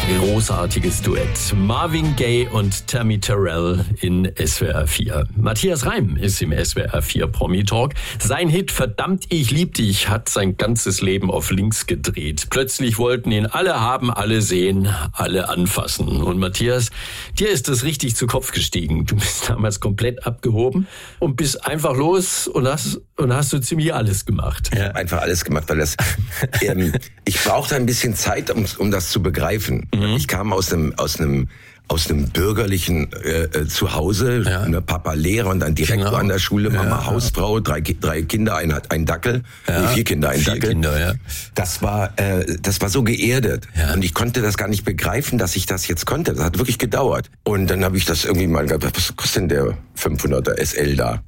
Großartiges Duett. Marvin Gaye und Tammy Terrell in SWR 4. Matthias Reim ist im SWR 4 Promi Talk. Sein Hit Verdammt, ich lieb dich hat sein ganzes Leben auf links gedreht. Plötzlich wollten ihn alle haben, alle sehen, alle anfassen. Und Matthias, dir ist das richtig zu Kopf gestiegen. Du bist damals komplett abgehoben und bist einfach los und hast so ziemlich alles gemacht. Ja. Einfach alles gemacht, weil das ich brauchte ein bisschen Zeit, um das zu begreifen. Ich kam aus einem bürgerlichen Zuhause, ne, Papa Lehrer und dann Direktor an der Schule, Mama Hausfrau, drei Kinder, ein Dackel, 4 Kinder, ein Dackel. Kinder, Das war so geerdet und ich konnte das gar nicht begreifen, dass ich das jetzt konnte. Das hat wirklich gedauert. Und dann habe ich das irgendwie mal gedacht, was kostet denn der 500er SL da?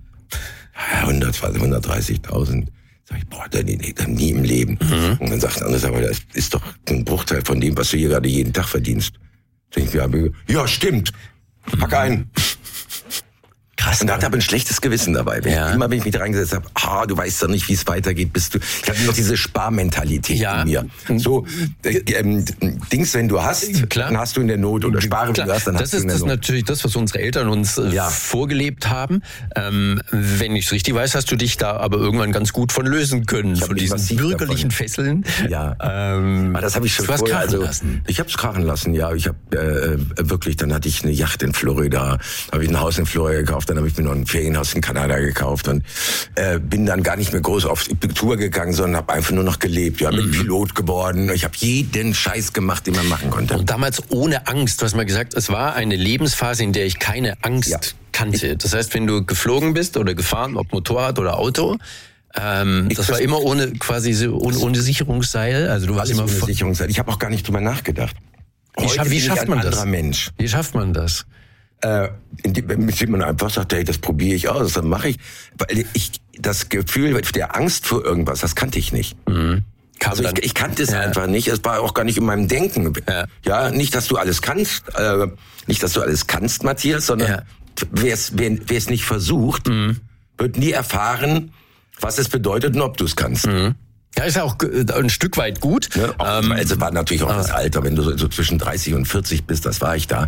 130.000. Sag ich, boah, nie im Leben. Und dann sagt der andere, aber das ist doch ein Bruchteil von dem, was du hier gerade jeden Tag verdienst. Denk ich mir, ja, stimmt. Pack ein. Krass. Und da hatte aber ein schlechtes Gewissen dabei. Wenn ich mich da reingesetzt habe, du weißt doch nicht, wie es weitergeht, ich hatte noch diese Sparmentalität in mir. So, Dings, wenn du hast, dann hast du in der Not, oder sparen, wenn du hast, dann hast du in der Not. Das ist natürlich das, was unsere Eltern uns vorgelebt haben. Wenn ich es richtig weiß, hast du dich da aber irgendwann ganz gut von lösen können, von diesen bürgerlichen Fesseln. Ja, aber das habe ich schon vorher. Ich habe es krachen lassen, ja. Ich habe wirklich, dann hatte ich eine Yacht in Florida, habe ich ein Haus in Florida gekauft, dann habe ich mir noch ein Ferienhaus in Kanada gekauft und bin dann gar nicht mehr groß auf die Tour gegangen, sondern habe einfach nur noch gelebt. Bin Pilot geworden. Ich habe jeden Scheiß gemacht, den man machen konnte. Und damals ohne Angst. Du hast mal gesagt, es war eine Lebensphase, in der ich keine Angst kannte. Das heißt, wenn du geflogen bist oder gefahren, ob Motorrad oder Auto, das war immer ohne Sicherungsseil. Also du warst immer ohne Sicherungsseil. Ich habe auch gar nicht drüber nachgedacht. Wie schafft man das? Mensch. Wie schafft man das? Indem man einfach sagt, hey, das probiere ich aus, dann mache ich. Weil das Gefühl der Angst vor irgendwas, das kannte ich nicht. Also ich kannte es einfach nicht. Es war auch gar nicht in meinem Denken. Ja, nicht, dass du alles kannst, Matthias, sondern wer es nicht versucht, wird nie erfahren, was es bedeutet und ob du es kannst. Ja, ist ja auch ein Stück weit gut. Ne? Also war natürlich auch das Alter, wenn du so zwischen 30 und 40 bist, das war ich da.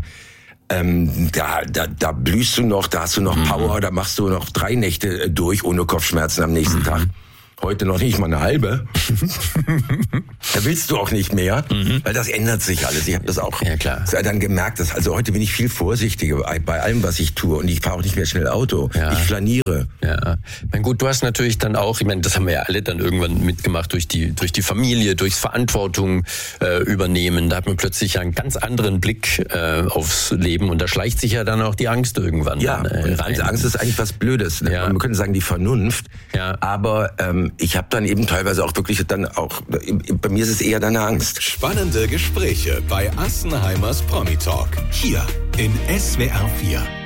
Da blühst du noch, da hast du noch Power, da machst du noch 3 Nächte durch ohne Kopfschmerzen am nächsten Tag. Heute noch nicht mal eine halbe. Da willst du auch nicht mehr, weil das ändert sich alles. Ich habe das auch dann gemerkt, dass heute bin ich viel vorsichtiger bei allem, was ich tue und ich fahre auch nicht mehr schnell Auto. Ich flaniere. Ja, gut, du hast natürlich dann auch, ich meine, das haben wir ja alle dann irgendwann mitgemacht durch die Familie, durchs Verantwortung übernehmen. Da hat man plötzlich einen ganz anderen Blick aufs Leben und da schleicht sich ja dann auch die Angst irgendwann rein. Angst ist eigentlich was Blödes. Ne? Man könnte sagen die Vernunft, aber ich habe dann eben teilweise auch wirklich bei mir ist es eher deine Angst. Spannende Gespräche bei Assenheimers Promi Talk. Hier in SWR 4.